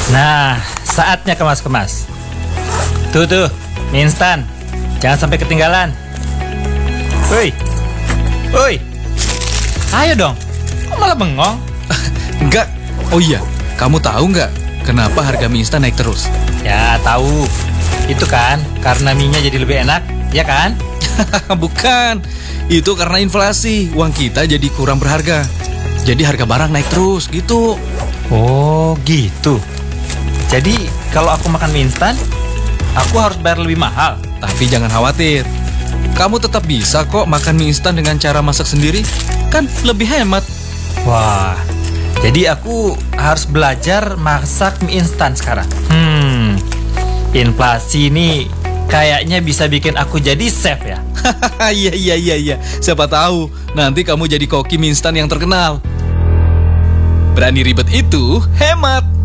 Nah, saatnya kemas-kemas. Tuh, mie instan. Jangan sampai ketinggalan. Woi, ayo dong. Kok malah bengong? Enggak. Oh iya, kamu tahu nggak kenapa harga mie instan naik terus? Ya, tahu. Itu kan karena mie-nya jadi lebih enak, ya kan? Bukan. Itu karena inflasi. Uang kita jadi kurang berharga. Jadi harga barang naik terus gitu. Oh, gitu. Jadi, kalau aku makan mie instan, aku harus bayar lebih mahal. Tapi jangan khawatir. Kamu tetap bisa kok makan mie instan dengan cara masak sendiri. Kan lebih hemat. Wah, jadi aku harus belajar masak mie instan sekarang. Inflasi ini kayaknya bisa bikin aku jadi chef ya. Iya. Siapa tahu nanti kamu jadi koki mie instan yang terkenal. Berani ribet itu hemat.